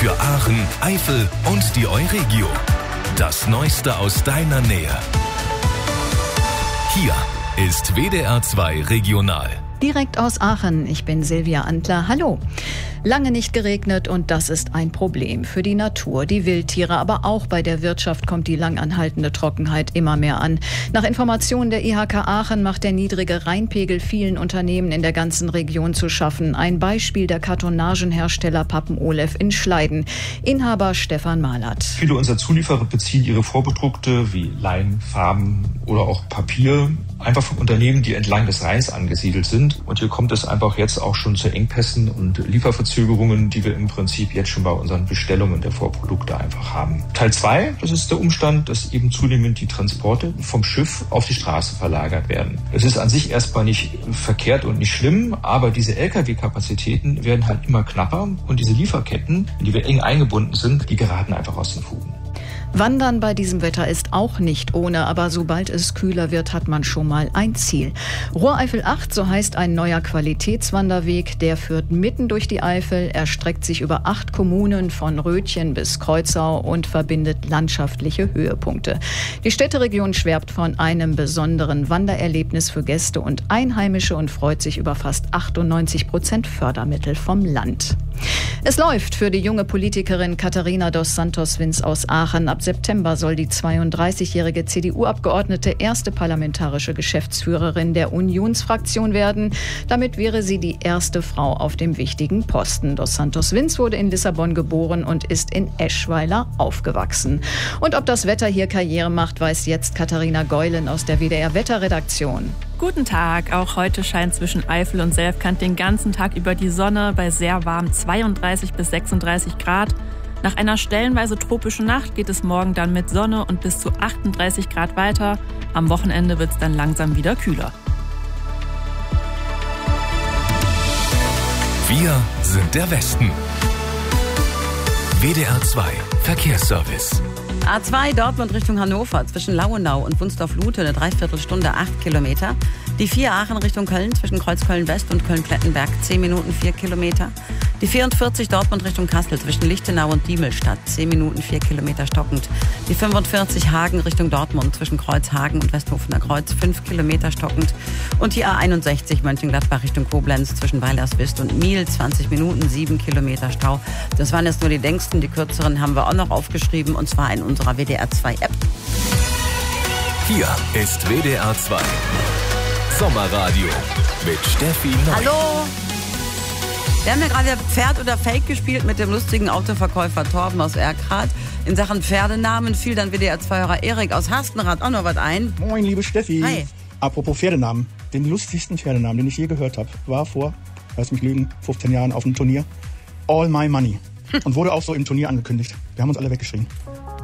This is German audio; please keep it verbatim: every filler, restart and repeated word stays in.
Für Aachen, Eifel und die Euregio. Das Neueste aus deiner Nähe. Hier ist W D R zwei Regional. Direkt aus Aachen, ich bin Silvia Antler, hallo. Lange nicht geregnet und das ist ein Problem für die Natur, die Wildtiere, aber auch bei der Wirtschaft kommt die langanhaltende Trockenheit immer mehr an. Nach Informationen der I H K Aachen macht der niedrige Rheinpegel vielen Unternehmen in der ganzen Region zu schaffen. Ein Beispiel der Kartonagenhersteller Pappen-Olef in Schleiden. Inhaber Stefan Mahlert. Viele unserer Zulieferer beziehen ihre Vorprodukte wie Leim, Farben oder auch Papier einfach von Unternehmen, die entlang des Rheins angesiedelt sind. Und hier kommt es einfach jetzt auch schon zu Engpässen und Lieferverzögerungen, die wir im Prinzip jetzt schon bei unseren Bestellungen der Vorprodukte einfach haben. Teil zwei, das ist der Umstand, dass eben zunehmend die Transporte vom Schiff auf die Straße verlagert werden. Es ist an sich erstmal nicht verkehrt und nicht schlimm, aber diese L K W-Kapazitäten werden halt immer knapper und diese Lieferketten, in die wir eng eingebunden sind, die geraten einfach aus den Fugen. Wandern bei diesem Wetter ist auch nicht ohne, aber sobald es kühler wird, hat man schon mal ein Ziel. Rohreifel acht, so heißt ein neuer Qualitätswanderweg, der führt mitten durch die Eifel, erstreckt sich über acht Kommunen von Rötchen bis Kreuzau und verbindet landschaftliche Höhepunkte. Die Städteregion schwärmt von einem besonderen Wandererlebnis für Gäste und Einheimische und freut sich über fast achtundneunzig Prozent Fördermittel vom Land. Es läuft für die junge Politikerin Katharina dos Santos-Vins aus Aachen. Ab September soll die zweiunddreißigjährige C D U-Abgeordnete erste parlamentarische Geschäftsführerin der Unionsfraktion werden. Damit wäre sie die erste Frau auf dem wichtigen Posten. Dos Santos-Vins wurde in Lissabon geboren und ist in Eschweiler aufgewachsen. Und ob das Wetter hier Karriere macht, weiß jetzt Katharina Geulen aus der W D R-Wetterredaktion. Guten Tag, auch heute scheint zwischen Eifel und Selfkant den ganzen Tag über die Sonne bei sehr warm zweiunddreißig bis sechsunddreißig Grad. Nach einer stellenweise tropischen Nacht geht es morgen dann mit Sonne und bis zu achtunddreißig Grad weiter. Am Wochenende wird es dann langsam wieder kühler. Wir sind der Westen. W D R zwei Verkehrsservice. A zwei Dortmund Richtung Hannover zwischen Lauenau und Wunsdorf-Lute eine Dreiviertelstunde, acht Kilometer. Die vier Aachen Richtung Köln zwischen Kreuzköln-West und Köln-Plettenberg zehn Minuten, vier Kilometer. Die vierundvierzig Dortmund Richtung Kassel zwischen Lichtenau und Diemelstadt zehn Minuten, vier Kilometer stockend. Die fünfundvierzig Hagen Richtung Dortmund zwischen Kreuzhagen und Westhofener Kreuz fünf Kilometer stockend. Und die A einundsechzig Mönchengladbach Richtung Koblenz zwischen Weilerswist und Miel zwanzig Minuten, sieben Kilometer Stau. Das waren jetzt nur die längsten, die kürzeren haben wir auch noch aufgeschrieben und zwar in unserer W D R zwei App. Hier ist W D R zwei Sommerradio mit Steffi Neu. Hallo! Wir haben ja gerade Pferd oder Fake gespielt mit dem lustigen Autoverkäufer Torben aus Erkrath. In Sachen Pferdenamen fiel dann W D R zwei-Hörer Erik aus Hastenrath auch noch was ein. Moin, liebe Steffi. Hi. Apropos Pferdenamen. Den lustigsten Pferdenamen, den ich je gehört habe, war vor, lass mich lügen, fünfzehn Jahren auf einem Turnier. All My Money. Und wurde auch so im Turnier angekündigt. Wir haben uns alle weggeschrien.